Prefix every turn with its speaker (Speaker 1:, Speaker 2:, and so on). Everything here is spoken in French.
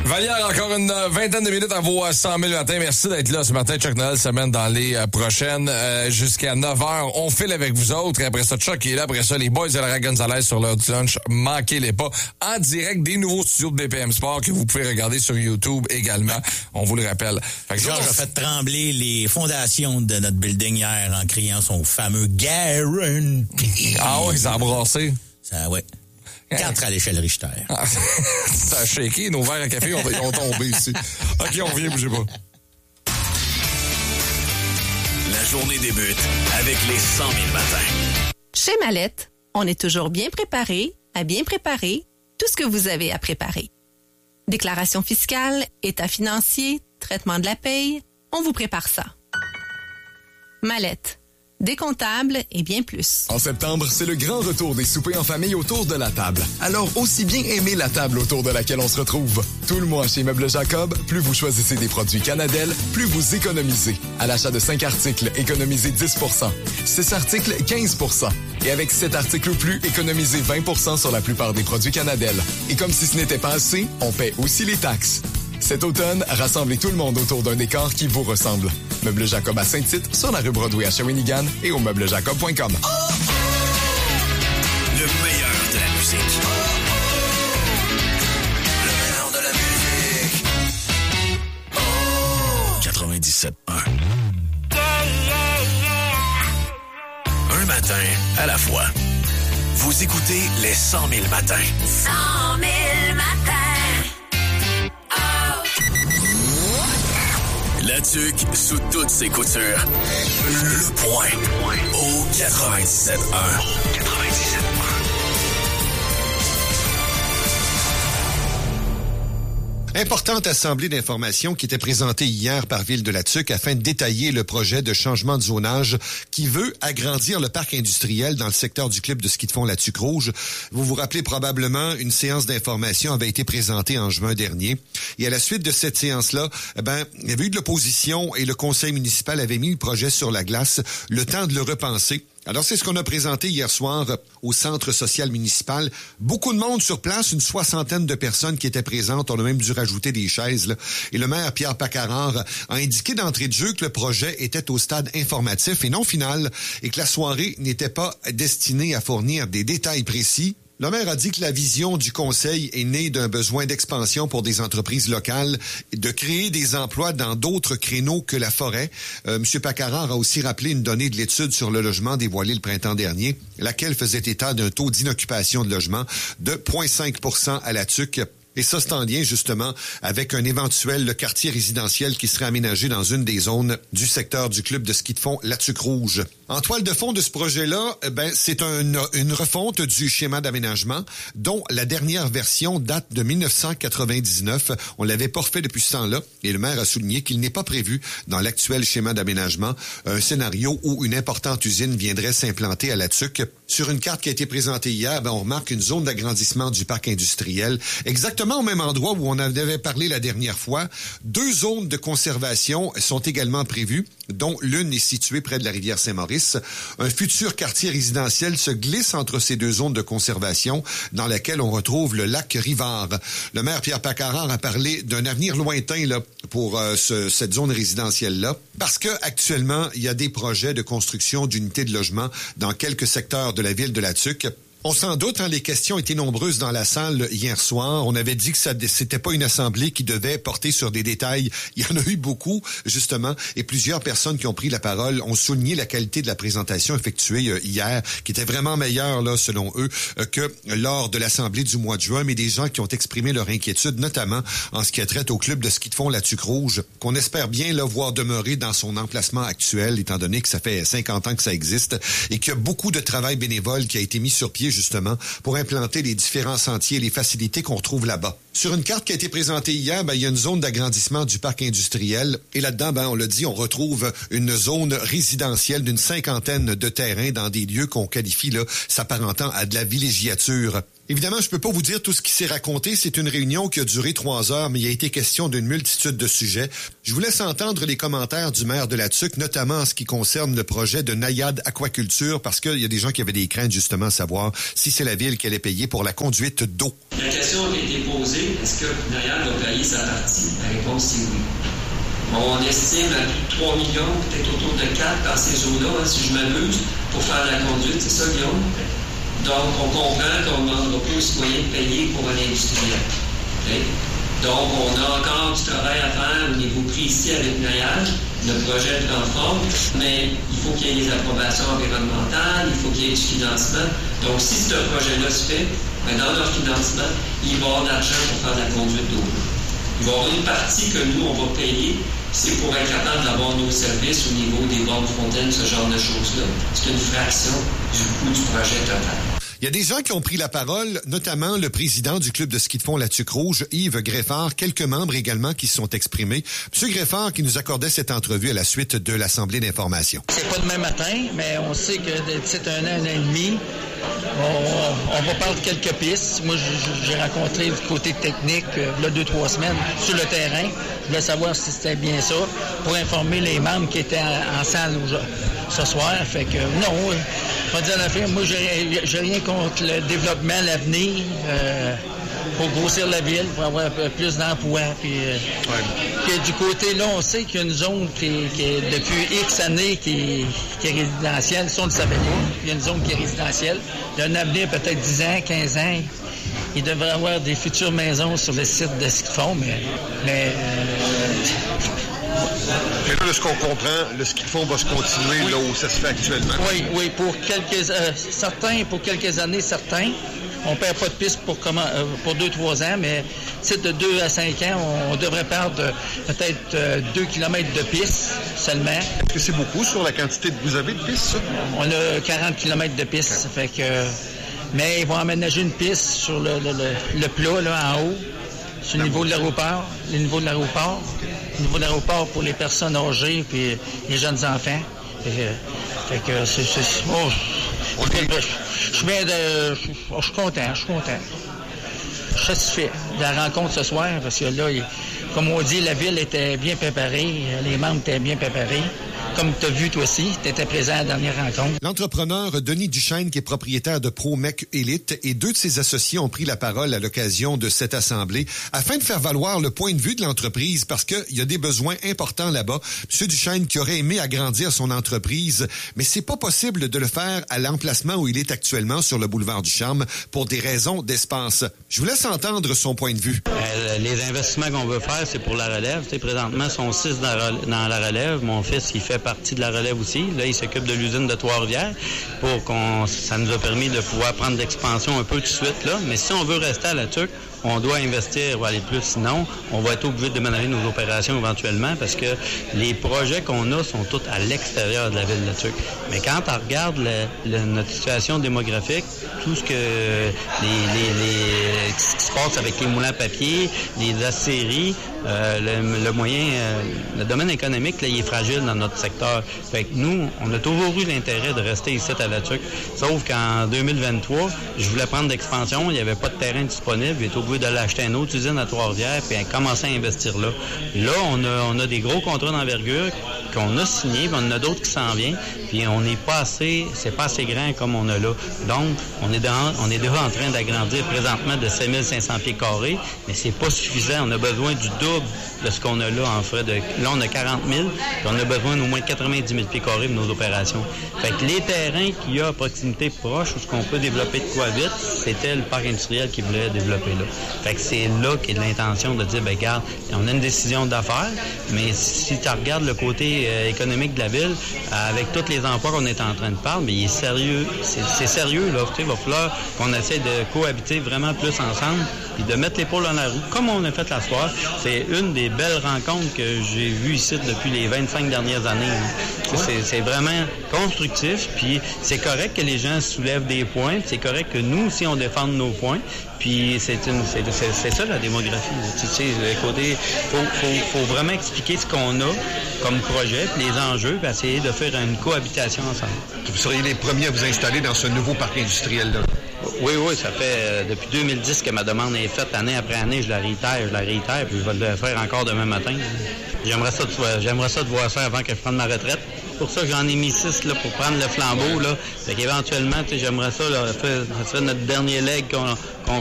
Speaker 1: Vallière, encore une vingtaine de minutes à vos 100 000 matin. Merci d'être là ce matin. Chuck Noël semaine dans les prochaines jusqu'à 9h. On file avec vous autres. Et après ça, Chuck est là. Après ça, les boys de la Gonzalez sur l'heure du lunch. Manquez-les pas. En direct des nouveaux studios de BPM Sport que vous pouvez regarder sur YouTube également. On vous le rappelle.
Speaker 2: Georges a fait trembler les fondations de notre building hier en criant son fameux guarantee.
Speaker 1: Ah oui, ça a brassé.
Speaker 2: Ça, ouais. 4 à l'échelle Richter.
Speaker 1: Ah, ça a shaké. Nos verres à café ils ont tombé ici. OK, on revient, bougez pas.
Speaker 3: La journée débute avec les 100 000 matins.
Speaker 4: Chez Mallette, on est toujours bien préparé à bien préparer tout ce que vous avez à préparer. Déclaration fiscale, état financier, traitement de la paye, on vous prépare ça. Mallette. Décomptable et bien plus.
Speaker 5: En septembre, c'est le grand retour des soupers en famille autour de la table. Alors, aussi bien aimer la table autour de laquelle on se retrouve. Tout le mois chez Meubles Jacob, plus vous choisissez des produits Canadel, plus vous économisez. À l'achat de 5 articles, économisez 10 %. 6 articles, 15 %. Et avec 7 articles ou plus, économisez 20 % sur la plupart des produits Canadel. Et comme si ce n'était pas assez, on paie aussi les taxes. Cet automne, rassemblez tout le monde autour d'un décor qui vous ressemble. Meubles Jacob à Saint-Tite, sur la rue Broadway à Shawinigan et au meublejacob.com.
Speaker 3: Le meilleur de la musique. Le meilleur de la musique. 97.1. Un matin à la fois. Vous écoutez les 100 000 matins.
Speaker 6: 100 000 matins.
Speaker 3: La tuque sous toutes ses coutures. Le point au 97.1. 97.1.
Speaker 7: Importante assemblée d'informations qui était présentée hier par Ville de la Tuque afin de détailler le projet de changement de zonage qui veut agrandir le parc industriel dans le secteur du club de ski de fond La Tuque Rouge. Vous vous rappelez probablement, une séance d'information avait été présentée en juin dernier. Et à la suite de cette séance-là, il y avait eu de l'opposition et le conseil municipal avait mis le projet sur la glace, le temps de le repenser. Alors, c'est ce qu'on a présenté hier soir au centre social municipal. Beaucoup de monde sur place, une 60aine de personnes qui étaient présentes. On a même dû rajouter des chaises, là. Et le maire Pierre Pacarard a indiqué d'entrée de jeu que le projet était au stade informatif et non final et que la soirée n'était pas destinée à fournir des détails précis. Le maire a dit que la vision du conseil est née d'un besoin d'expansion pour des entreprises locales, de créer des emplois dans d'autres créneaux que la forêt. M. Pacarard a aussi rappelé une donnée de l'étude sur le logement dévoilée le printemps dernier, laquelle faisait état d'un taux d'inoccupation de logement de 0,5 % à la Tuque. Et ça, c'est en lien, justement, avec un éventuel quartier résidentiel qui serait aménagé dans une des zones du secteur du club de ski de fond La Tuque Rouge. En toile de fond de ce projet-là, c'est une refonte du schéma d'aménagement dont la dernière version date de 1999. On l'avait pas refait depuis ce temps-là et le maire a souligné qu'il n'est pas prévu dans l'actuel schéma d'aménagement un scénario où une importante usine viendrait s'implanter à La Tuque. Sur une carte qui a été présentée hier, on remarque une zone d'agrandissement du parc industriel, exactement au même endroit où on avait parlé la dernière fois. 2 zones de conservation sont également prévues, dont l'une est située près de la rivière Saint-Maurice. Un futur quartier résidentiel se glisse entre ces 2 zones de conservation dans laquelle on retrouve le lac Rivard. Le maire Pierre Pacarard a parlé d'un avenir lointain là, pour cette zone résidentielle-là, parce que actuellement il y a des projets de construction d'unités de logement dans quelques secteurs de la ville de La Tuque. On s'en doute, les questions étaient nombreuses dans la salle hier soir. On avait dit que c'était pas une assemblée qui devait porter sur des détails. Il y en a eu beaucoup, justement, et plusieurs personnes qui ont pris la parole ont souligné la qualité de la présentation effectuée hier, qui était vraiment meilleure, là, selon eux, que lors de l'assemblée du mois de juin, mais des gens qui ont exprimé leur inquiétude, notamment en ce qui a trait au club de ski de fond La Tuque Rouge, qu'on espère bien là, voir demeurer dans son emplacement actuel, étant donné que ça fait 50 ans que ça existe, et qu'il y a beaucoup de travail bénévole qui a été mis sur pied justement, pour implanter les différents sentiers et les facilités qu'on retrouve là-bas. Sur une carte qui a été présentée hier, il y a une zone d'agrandissement du parc industriel. Et là-dedans, on l'a dit, on retrouve une zone résidentielle d'une 50aine de terrains dans des lieux qu'on qualifie, là, s'apparentant à de la villégiature. Évidemment, je peux pas vous dire tout ce qui s'est raconté. C'est une réunion qui a duré 3 heures, mais il a été question d'une multitude de sujets. Je vous laisse entendre les commentaires du maire de la Tuque, notamment en ce qui concerne le projet de Nayade Aquaculture, parce qu'il y a des gens qui avaient des craintes, justement, à savoir si c'est la ville qui allait payer pour la conduite d'eau.
Speaker 8: La question a été posée, est-ce que Nayade va payer sa partie? La réponse, c'est oui. Bon, on estime à plus de 3 millions, peut-être autour de 4 dans ces eaux-là, si je m'abuse, pour faire la conduite. C'est ça, Guillaume? Donc, on comprend qu'on n'aura pas aussi moyen de payer pour un industriel. Okay? Donc, on a encore du travail à faire au niveau prix ici avec Nayade. Le projet est en forme, mais il faut qu'il y ait des approbations environnementales, il faut qu'il y ait du financement. Donc, si ce projet-là se fait, dans leur financement, il va y avoir de l'argent pour faire de la conduite d'eau. Il va y avoir une partie que nous, on va payer, c'est pour être capable d'avoir nos services au niveau des bornes fontaines, ce genre de choses-là. C'est une fraction du coût du projet total.
Speaker 7: Il y a des gens qui ont pris la parole, notamment le président du club de ski de fond La Tuque Rouge, Yves Greffard, quelques membres également qui se sont exprimés. Monsieur Greffard qui nous accordait cette entrevue à la suite de l'Assemblée d'information.
Speaker 9: C'est pas demain matin, mais on sait que d'ici un an et demi, on va parler de quelques pistes. Moi, j'ai rencontré du côté technique, il y a 2-3 semaines, sur le terrain. Je voulais savoir si c'était bien ça, pour informer les membres qui étaient en salle ce soir. Fait que, non, je vais dire la fin, moi, j'ai rien contre le développement, l'avenir, pour grossir la ville, pour avoir plus d'emplois. Puis du côté, là, on sait qu'il y a une zone qui est depuis X années qui est résidentielle. Ça, on ne le savait pas. Il y a une zone qui est résidentielle. Il y a un avenir peut-être 10 ans, 15 ans. Il devrait y avoir des futures maisons sur le site de ski de fond, mais
Speaker 7: là, de ce qu'on comprend, le ski de fond va se continuer là où ça se fait actuellement.
Speaker 9: Oui, pour quelques années, certains. On ne perd pas de piste pour 2-3 ans, mais de 2 à 5 ans, on devrait perdre peut-être 2 km de piste seulement.
Speaker 7: Est-ce que c'est beaucoup sur la quantité que vous avez de pistes, ça?
Speaker 9: On a 40 km de piste, ça fait que... Mais ils vont aménager une piste sur le plat, là, en haut, sur le niveau de l'aéroport. Le niveau de l'aéroport pour les personnes âgées et les jeunes enfants. Fait que c'est je suis content. Je suis satisfait de la rencontre ce soir parce que là, comme on dit, la ville était bien préparée, les membres étaient bien préparés. Comme tu as vu toi aussi, tu étais présent à la dernière rencontre.
Speaker 7: L'entrepreneur Denis Duchesne, qui est propriétaire de ProMec Elite, et 2 de ses associés ont pris la parole à l'occasion de cette assemblée afin de faire valoir le point de vue de l'entreprise parce qu'il y a des besoins importants là-bas. M. Duchesne qui aurait aimé agrandir son entreprise, mais c'est pas possible de le faire à l'emplacement où il est actuellement sur le boulevard du Charme pour des raisons d'espace. Je vous laisse entendre son point de vue.
Speaker 10: Les investissements qu'on veut faire, c'est pour la relève. T'sais, présentement, sont 6 dans la relève. Mon fils, il fait partie de la relève aussi. Là, il s'occupe de l'usine de Trois-Rivières ça nous a permis de pouvoir prendre l'expansion un peu tout de suite, là. Mais si on veut rester à la Tuque, on doit investir ou aller plus. Sinon, on va être obligé de déménager nos opérations éventuellement parce que les projets qu'on a sont tous à l'extérieur de la ville de la Tuque. Mais quand on regarde notre situation démographique, tout ce que ce qui se passe avec les moulins à papier, les acéries, le domaine économique, là, il est fragile dans notre secteur. Fait que nous, on a toujours eu l'intérêt de rester ici à la Tuque. Sauf qu'en 2023, je voulais prendre l'expansion, il n'y avait pas de terrain disponible, j'étais obligé d'aller acheter une autre usine à Trois-Rivières puis commencer à investir là. Là, on a des gros contrats d'envergure qu'on a signés, puis on en a d'autres qui s'en viennent, puis c'est pas assez grand comme on a là. Donc, on est déjà en train d'agrandir présentement de 7500 pieds carrés, mais c'est pas suffisant. On a besoin du double de ce qu'on a là en frais de... Là, on a 40 000, puis on a besoin d'au moins 90 000 pieds carrés pour nos opérations. Fait que les terrains qu'il y a à proximité proche, où ce qu'on peut développer de quoi vite, c'était le parc industriel qui voulait développer là. Fait que c'est là qu'il y a de l'intention de dire, regarde, on a une décision d'affaires, mais si tu regardes le côté économique de la ville, avec tous les emplois qu'on est en train de parler, mais il est sérieux. C'est sérieux, là. Il va falloir qu'on essaie de cohabiter vraiment plus ensemble, puis de mettre l'épaule dans la roue, comme on a fait la soirée. C'est une des belles rencontres que j'ai vues ici depuis les 25 dernières années. C'est vraiment constructif, puis c'est correct que les gens soulèvent des points, c'est correct que nous aussi on défende nos points, puis c'est ça la démographie. Tu sais, le côté, faut vraiment expliquer ce qu'on a comme projet, puis les enjeux, puis essayer de faire une cohabitation ensemble.
Speaker 7: Vous seriez les premiers à vous installer dans ce nouveau parc industriel-là?
Speaker 10: Oui, ça fait depuis 2010 que ma demande est faite année après année. Je la réitère, puis je vais le faire encore demain matin. J'aimerais ça de voir ça avant que je prenne ma retraite. C'est pour ça que j'en ai mis 6 là, pour prendre le flambeau. Là. Fait qu'éventuellement, j'aimerais ça, là, faire notre dernier leg qu'on